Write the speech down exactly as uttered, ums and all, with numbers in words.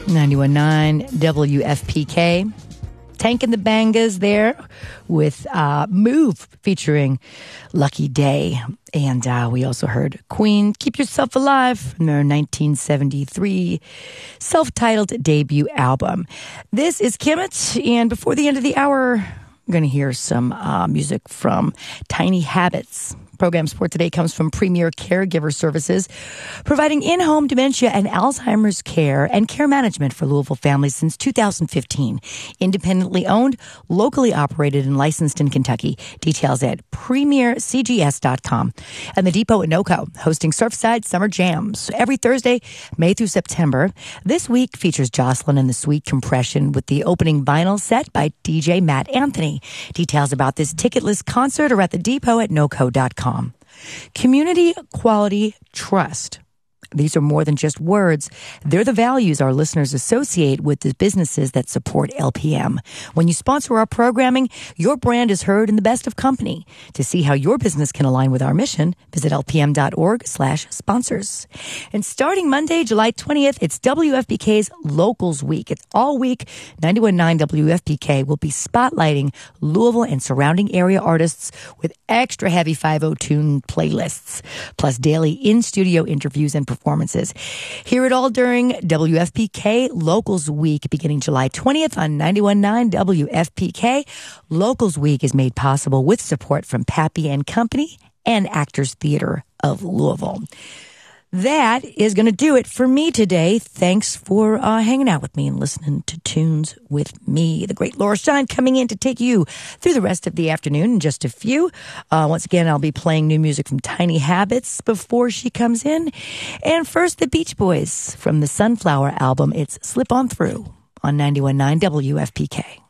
ninety-one point nine W F P K. Tank and the Bangas there with uh, Move featuring Lucky Day. And uh, we also heard Queen, Keep Yourself Alive from their nineteen seventy-three self-titled debut album. This is Kimmett, and before the end of the hour, we're going to hear some uh, music from Tiny Habits. Program support today comes from Premier Caregiver Services, providing in-home dementia and Alzheimer's care and care management for Louisville families since two thousand fifteen. Independently owned, locally operated, and licensed in Kentucky. Details at premier c g s dot com. And the Depot at NoCo, hosting Surfside Summer Jams every Thursday, May through September. This week features Jocelyn and the Sweet Compression with the opening vinyl set by D J Matt Anthony. Details about this ticketless concert are at the Depot at noco dot com. Community, quality, trust. These are more than just words. They're the values our listeners associate with the businesses that support L P M. When you sponsor our programming, your brand is heard in the best of company. To see how your business can align with our mission, visit lpm.org slash sponsors. And starting Monday, July twentieth, it's W F P K's Locals Week. It's all week. ninety-one point nine W F P K will be spotlighting Louisville and surrounding area artists with extra heavy five oh tune playlists, plus daily in-studio interviews and performances. Performances. Hear it all during W F P K Locals Week, beginning July twentieth on ninety-one point nine W F P K. Locals Week is made possible with support from Pappy and Company and Actors Theater of Louisville. That is going to do it for me today. Thanks for uh, hanging out with me and listening to tunes with me. The great Laura Shine coming in to take you through the rest of the afternoon in just a few. Uh, once again, I'll be playing new music from Tiny Habits before she comes in. And first, the Beach Boys from the Sunflower album. It's Slip On Through on ninety-one point nine W F P K.